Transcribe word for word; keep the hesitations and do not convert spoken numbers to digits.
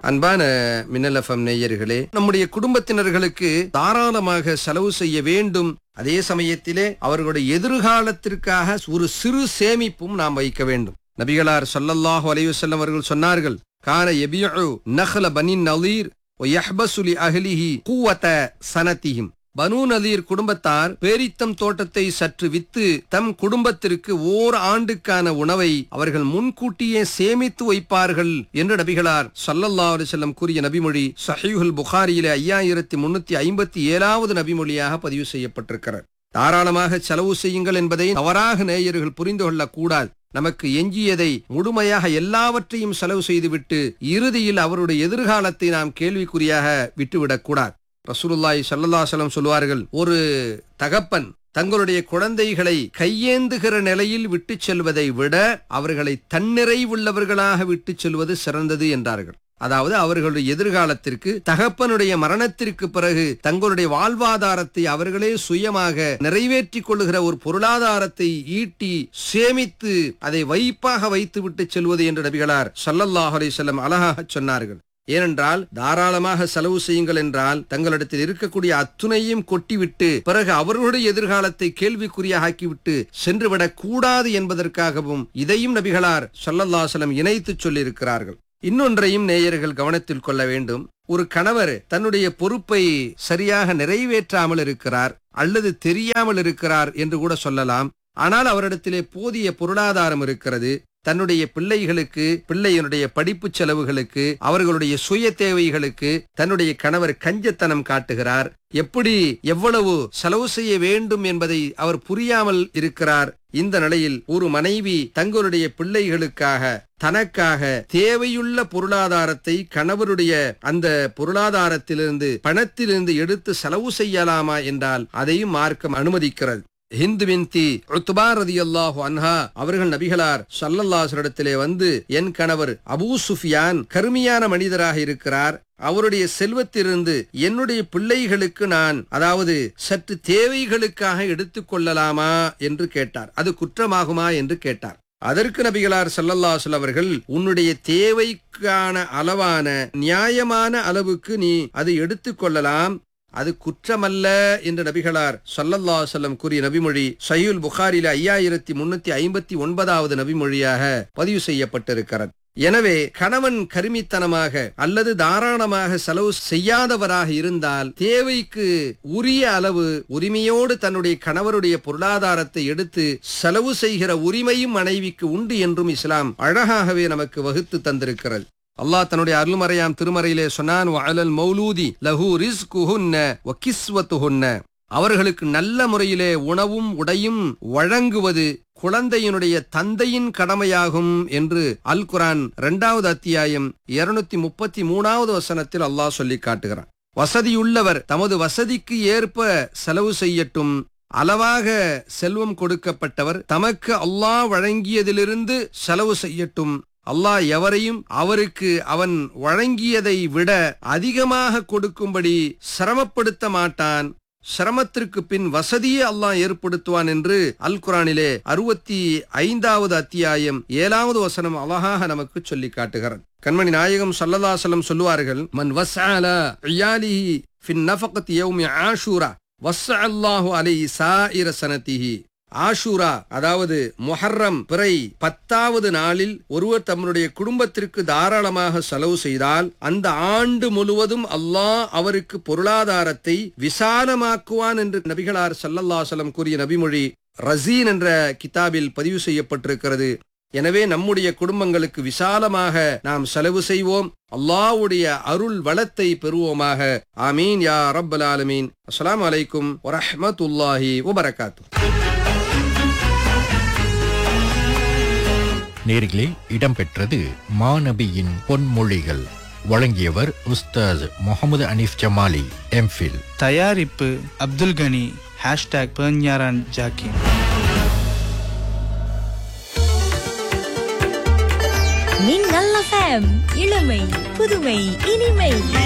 அன்பான மின்னல் எஃப்எம் நேயர்களே, நம்முடைய குடும்பத்தினர்களுக்கு தாராளமாக செலவு செய்ய வேண்டும். அதே சமயத்திலே அவர்களுடைய எதிர்காலத்திற்காக ஒரு சிறு சேமிப்பும் நாம் வைக்க வேண்டும். நபிகளார் ஸல்லல்லாஹு அலைஹி வஸல்லம் அவர்கள் சொன்னார்கள், கான யபிஉ நஹ்ல பனி நலீர் வ யஹ்பசு லி அஹ்லிஹி குவத சனதிஹிம். பனு நலீர் குடும்பத்தார் பேரித்தம் தோட்டத்தை சற்று வித்து தம் குடும்பத்திற்கு ஓர் ஆண்டுக்கான உணவை அவர்கள் முன்கூட்டியே சேமித்து வைப்பார்கள் என்று நபிகளார் ஸல்லல்லாஹு அலைஹி வஸல்லம் கூறிய நபிமொழி ஸஹீஹுல் புகாரியிலே ஐயாயிரத்தி முன்னூத்தி ஐம்பத்தி ஏழாவது நபிமொழியாக பதிவு செய்யப்பட்டிருக்கிறார். தாராளமாக செலவு செய்யுங்கள் என்பதை தவறாக நேயர்கள் புரிந்து கொள்ளக்கூடாது. நமக்கு எஞ்சியதை முழுமையாக எல்லாவற்றையும் செலவு செய்துவிட்டு இறுதியில் அவருடைய எதிர்காலத்தை நாம் கேள்விக்குறியாக விட்டுவிடக் கூடாது. ரசூலுல்லாஹி ஸல்லல்லாஹு அலைஹி வஸல்லம் சொல்வார்கள், ஒரு தகப்பன் தங்களுடைய குழந்தைகளை கையேந்துகிற நிலையில் விட்டு செல்வதை விட அவர்களை தன்னிறைவுள்ளவர்களாக விட்டு செல்வது சிறந்தது என்றார்கள். அதாவது அவர்களுடைய எதிர்காலத்திற்கு தகப்பனுடைய மரணத்திற்கு பிறகு தங்களுடைய வாழ்வாதாரத்தை அவர்களே சுயமாக நிறைவேற்றிக் கொள்ளுகிற ஒரு பொருளாதாரத்தை ஈட்டி சேமித்து அதை வைப்பாக வைத்து விட்டு செல்வது என்று நபிகளார் ஸல்லல்லாஹு அலைஹி வஸல்லம் அழகாக சொன்னார்கள். ஏனென்றால் தாராளமாக செலவு செய்யுங்கள் என்றால் தங்களிடத்தில் இருக்கக்கூடிய அத்துணையும் கொட்டிவிட்டு பிறகு அவர்களுடைய எதிர்காலத்தை கேள்விக்குறியாக்கிவிட்டு சென்றுவிடக் கூடாது என்பதற்காகவும் இதையும் நபிகளார் ஸல்லல்லாஹு அலைஹி வஸல்லம் இணைத்து சொல்லியிருக்கிறார்கள். இன்னொன்றையும் நேயர்கள் கவனத்தில் கொள்ள வேண்டும். ஒரு கணவர் தன்னுடைய பொறுப்பை சரியாக நிறைவேற்றாமல் இருக்கிறார் அல்லது தெரியாமல் இருக்கிறார் என்று கூட சொல்லலாம். ஆனால் அவரிடத்திலே போதிய பொருளாதாரம் இருக்கிறது. தன்னுடைய பிள்ளைகளுக்கு, பிள்ளையினுடைய படிப்பு செலவுகளுக்கு, அவர்களுடைய சுய தேவைகளுக்கு தன்னுடைய கணவர் கஞ்சத்தனம் காட்டுகிறார். எப்படி எவ்வளவு செலவு செய்ய வேண்டும் என்பதை அவர் புரியாமல் இருக்கிறார். இந்த நிலையில் ஒரு மனைவி தங்களுடைய பிள்ளைகளுக்காக தனக்காக தேவையுள்ள பொருளாதாரத்தை கணவருடைய அந்த பொருளாதாரத்திலிருந்து பணத்திலிருந்து எடுத்து செலவு செய்யலாமா என்றால் அதையும் மார்க்கம் அனுமதிக்கிறது. ஹிந்து பின்தி உத்பா ரலியல்லாஹு அன்ஹா அவர்கள் நபிகளார் ஸல்லல்லாஹு அலைஹி வஸல்லம் வந்து, என் கணவர் அபூ சுஃபியான் கருமையான மனிதராக இருக்கிறார். அவருடைய செல்வத்திலிருந்து என்னுடைய பிள்ளைகளுக்கு நான் அதாவது சற்று தேவைகளுக்காக எடுத்துக் கொள்ளலாமா என்று கேட்டார். அது குற்றமாகுமா என்று கேட்டார். அதற்கு நபிகளார் ஸல்லல்லாஹு அலைஹி வஸல்லம் அவர்கள், உன்னுடைய தேவைக்கான அளவான நியாயமான அளவுக்கு நீ அதை எடுத்துக் கொள்ளலாம், அது குற்றமல்ல என்று நபிகளார் ஸல்லல்லாஹு அலைஹி வஸல்லம் கூறிய நபிமொழி ஸஹீஹுல் புகாரியிலே ஐயாயிரத்தி முன்னூத்தி ஐம்பத்தி ஒன்பதாவது நபிமொழியாக பதிவு செய்யப்பட்டிருக்கிறது. எனவே கணவன் கருமித்தனமாக அல்லது தாராளமாக செலவு செய்யாதவராக இருந்தால் தேவைக்கு உரிய அளவு உரிமையோடு தன்னுடைய கணவருடைய பொருளாதாரத்தை எடுத்து செலவு செய்கிற உரிமையும் மனைவிக்கு உண்டு என்றும் இஸ்லாம் அழகாகவே நமக்கு வகுத்து தந்திருக்கிறது. அல்லாஹ் தன்னுடைய அருள்மறையாம் திருமறையிலே சொன்னான், வஅலல் மௌலூதி லஹு ரிஸ்குஹுன்ன வ கிஸ்வத்துஹுன்ன. அவர்களுக்கு நல்ல முறையிலே உணவும் உடையும் வழங்குவது குழந்தையினுடைய தந்தையின் கடமையாகும் என்று அல் குர்ஆன் இரண்டாவது அத்தியாயம் இருநூத்தி முப்பத்தி மூணாவது வசனத்தில் அல்லாஹ் சொல்லி காட்டுகிறான். வசதியுள்ளவர் தமது வசதிக்கு ஏற்ப செலவு செய்யட்டும். அளவாக செல்வம் கொடுக்கப்பட்டவர் தமக்கு அல்லாஹ் வழங்கியதிலிருந்து செலவு செய்யட்டும். அல்லாஹ் எவரையும் அவருக்கு அவன் வழங்கியதை விட அதிகமாக கொடுக்கும்படி சிரமப்படுத்த மாட்டான். சிரமத்திற்கு பின் வசதியை அல்லாஹ் ஏற்படுத்துவான் என்று அல் குர்ஆனிலே அறுபத்தி ஐந்தாவது அத்தியாயம் ஏழாவது வசனம் அழகாக நமக்கு சொல்லி காட்டுகிறார். கண்மணி நாயகம் ஸல்லல்லாஹு அலைஹி வஸல்லம் சொல்லுவார்கள், மன் வஸ்அல இயாலிஹி ஃபின் நஃபகத்தி யௌமி ஆஷூரா வஸ்அல்லாஹு அலைஹி சாயிர சனதிஹி. ஆஷூரா அதாவது முஹர்ரம் பிறை பத்தாவது நாளில் ஒருவர் தம்முடைய குடும்பத்திற்கு தாராளமாக செலவு செய்தால் அந்த ஆண்டு முழுவதும் அல்லாஹ் அவருக்கு பொருளாதாரத்தை விசாலமாக்குவான் என்று நபிகளார் ஸல்லல்லாஹு அலைஹி வஸல்லம் கூறிய நபிமொழி ரஸீன் என்ற கிதாபில் பதிவு செய்யப்பட்டிருக்கிறது. எனவே நம்முடைய குடும்பங்களுக்கு விசாலமாக நாம் செலவு செய்வோம். அல்லாஹ்வுடைய அருள் வளத்தை பெறுவோமாக. ஆமீன் யா ரப்பல் ஆலமீன். அஸ்ஸலாமு அலைக்கும் வ ரஹ்மத்துல்லாஹி வ பரகாத்துஹு. நேரிலே இடம்பெற்றது மாநபியின் பொன்மொழிகள். வழங்கியவர் உஸ்தாஸ் முகமது அனீஃப் ஜமாலி, எம்ஃபில். தயாரிப்பு அப்துல் கனி. ஹேஷ்டாக் பெர்ஞாரான் ஜாக்கின். மின்னல் எஃப்எம், இளமை புதுமை இனிமை.